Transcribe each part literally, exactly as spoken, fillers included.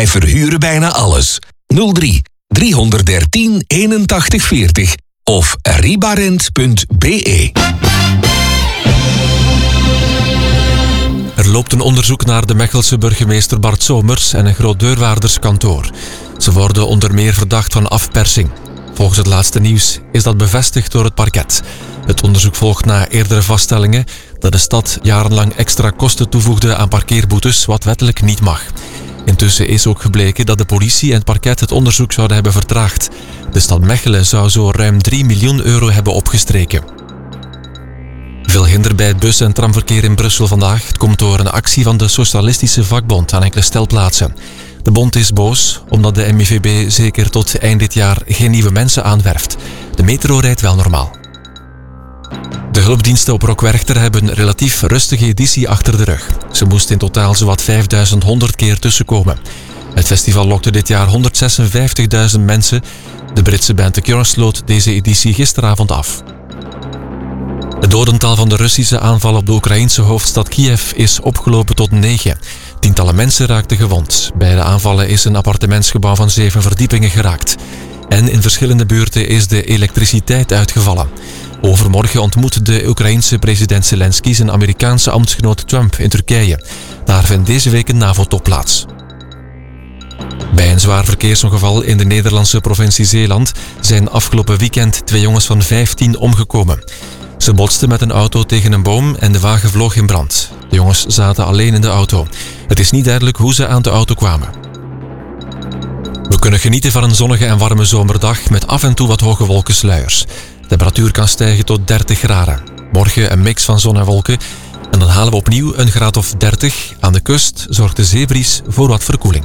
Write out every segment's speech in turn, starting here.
Wij verhuren bijna alles. nul drie driehonderddertien eenentachtig veertig of ribarent punt be. Er loopt een onderzoek naar de Mechelse burgemeester Bart Somers en een groot deurwaarderskantoor. Ze worden onder meer verdacht van afpersing. Volgens het laatste nieuws is dat bevestigd door het parket. Het onderzoek volgt na eerdere vaststellingen dat de stad jarenlang extra kosten toevoegde aan parkeerboetes, wat wettelijk niet mag. Intussen is ook gebleken dat de politie en het parket het onderzoek zouden hebben vertraagd. De stad Mechelen zou zo ruim drie miljoen euro hebben opgestreken. Veel hinder bij het bus- en tramverkeer in Brussel vandaag. Het komt door een actie van de Socialistische Vakbond aan enkele stelplaatsen. De bond is boos omdat de M I V B zeker tot eind dit jaar geen nieuwe mensen aanwerft. De metro rijdt wel normaal. De hulpdiensten op Rockwerchter hebben een relatief rustige editie achter de rug. Ze moesten in totaal zowat vijfduizend honderd keer tussenkomen. Het festival lokte dit jaar honderdzesenvijftigduizend mensen. De Britse band The Cure sloot deze editie gisteravond af. Het dodental van de Russische aanval op de Oekraïense hoofdstad Kiev is opgelopen tot negen. Tientallen mensen raakten gewond. Bij de aanvallen is een appartementsgebouw van zeven verdiepingen geraakt. En in verschillende buurten is de elektriciteit uitgevallen. Overmorgen ontmoet de Oekraïense president Zelensky zijn Amerikaanse ambtsgenoot Trump in Turkije. Daar vindt deze week een NAVO-top plaats. Bij een zwaar verkeersongeval in de Nederlandse provincie Zeeland zijn afgelopen weekend twee jongens van vijftien omgekomen. Ze botsten met een auto tegen een boom en de wagen vloog in brand. De jongens zaten alleen in de auto. Het is niet duidelijk hoe ze aan de auto kwamen. We kunnen genieten van een zonnige en warme zomerdag met af en toe wat hoge wolkensluiers. De temperatuur kan stijgen tot dertig graden. Morgen een mix van zon en wolken. En dan halen we opnieuw een graad of dertig. Aan de kust zorgt de zeebries voor wat verkoeling.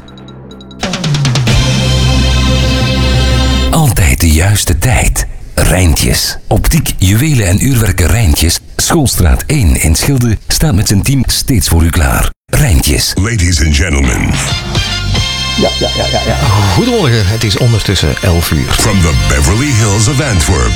Altijd de juiste tijd. Rijntjes. Optiek, juwelen en uurwerken Rijntjes. Schoolstraat één in Schilde staat met zijn team steeds voor u klaar. Rijntjes. Ladies and gentlemen. Ja, ja, ja, ja, ja. Goedemorgen, het is ondertussen elf uur. From the Beverly Hills of Antwerp.